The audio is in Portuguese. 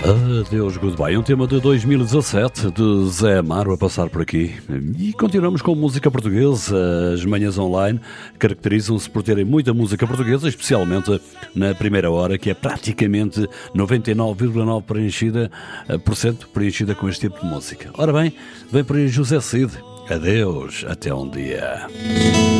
Adeus, goodbye. Um tema de 2017 de Zé Amaro a passar por aqui. E continuamos com música portuguesa. As manhãs online caracterizam-se por terem muita música portuguesa, especialmente na primeira hora, que é praticamente 99,9% preenchida com este tipo de música. Ora bem, vem por aí José Cid. Adeus, até um dia.